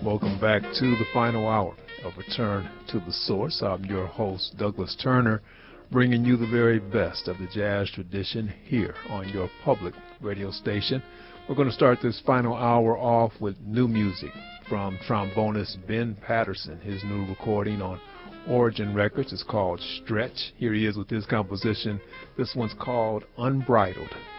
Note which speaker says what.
Speaker 1: Welcome back to the final hour of Return to the Source. I'm your host, Douglas Turner, bringing you the very best of the jazz tradition here on your public radio station. We're going to start this final hour off with new music from trombonist Ben Patterson. His new recording on Origin Records is called Stretch. Here he is with his composition. This one's called Unbridled.